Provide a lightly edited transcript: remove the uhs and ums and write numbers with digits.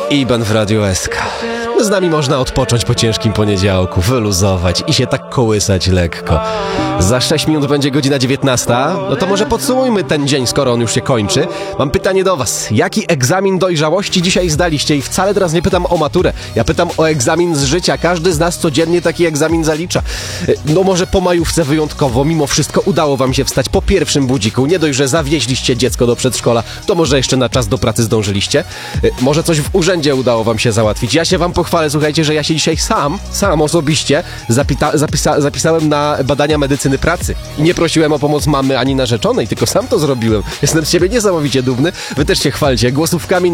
Iban w Radiu SK. Z nami można odpocząć po ciężkim poniedziałku, wyluzować i się tak kołysać lekko. Za 6 minut będzie godzina 19. No to może podsumujmy ten dzień, skoro on już się kończy. Mam pytanie do was. Jaki egzamin dojrzałości dzisiaj zdaliście? I wcale teraz nie pytam o maturę. Ja pytam o egzamin z życia. Każdy z nas codziennie taki egzamin zalicza. No może po majówce wyjątkowo, mimo wszystko udało wam się wstać po pierwszym budziku. Nie dość, że zawieźliście dziecko do przedszkola, to może jeszcze na czas do pracy zdążyliście. Może coś w urzędzie udało wam się załatwić. Ja się wam pochwalę, słuchajcie, że ja się dzisiaj sam osobiście zapisałem na badania medycyny pracy. I nie prosiłem o pomoc mamy ani narzeczonej, tylko sam to zrobiłem. Jestem z siebie niesamowicie dumny. Wy też się chwalcie głosówkami